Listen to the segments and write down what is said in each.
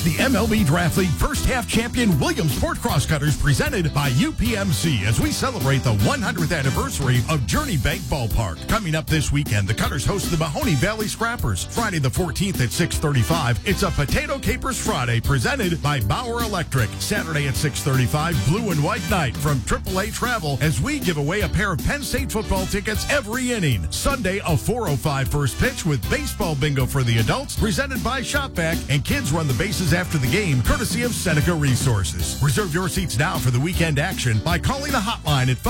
Watch the MLB Draft League first half champion Williamsport Crosscutters presented by UPMC as we celebrate the 100th anniversary of Journey Bank Ballpark. Coming up this weekend, the Cutters host the Mahoney Valley Scrappers. Friday the 14th at 6:35, it's a Potato Capers Friday presented by Bauer Electric. Saturday at 6:35, Blue and White Night from AAA Travel as we give away a pair of Penn State football tickets every inning. Sunday, a 4:05 first pitch with baseball bingo for the adults presented by Shopback, and kids run the bases after the game courtesy of Seneca Resources. Reserve your seats now for the weekend action by calling the hotline at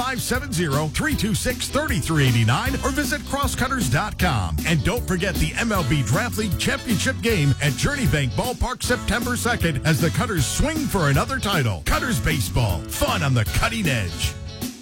570-326-3389 or visit crosscutters.com. And don't forget the MLB Draft League Championship game at Journey Bank Ballpark September 2nd as the Cutters swing for another title. Cutters Baseball, fun on the cutting edge.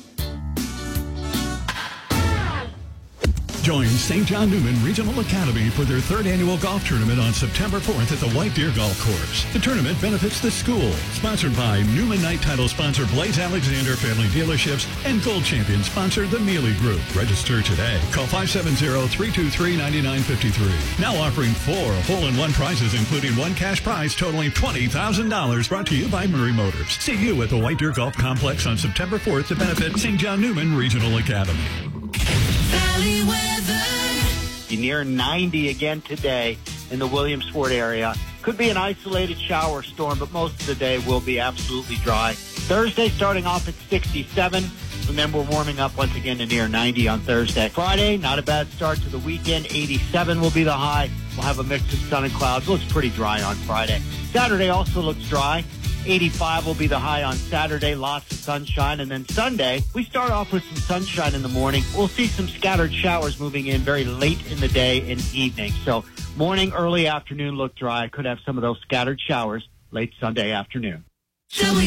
Join St. John Newman Regional Academy for their third annual golf tournament on September 4th at the White Deer Golf Course. The tournament benefits the school. Sponsored by Newman Knight title sponsor Blaze Alexander Family Dealerships and Gold Champion sponsor the Neely Group. Register today. Call 570-323-9953. Now offering 4 hole-in-one prizes, including one cash prize totaling $20,000. Brought to you by Murray Motors. See you at the White Deer Golf Complex on September 4th to benefit St. John Newman Regional Academy. Valley weather. Near 90 again today in the Williamsport area. Could be an isolated shower storm, but most of the day will be absolutely dry. Thursday starting off at 67. And then we're warming up once again to near 90 on Thursday. Friday, not a bad start to the weekend. 87 will be the high. We'll have a mix of sun and clouds. Looks pretty dry on Friday. Saturday also looks dry. 85 will be the high on Saturday, lots of sunshine. And then Sunday, we start off with some sunshine in the morning. We'll see some scattered showers moving in very late in the day and evening. So morning, early afternoon look dry. Could have some of those scattered showers late Sunday afternoon. Joey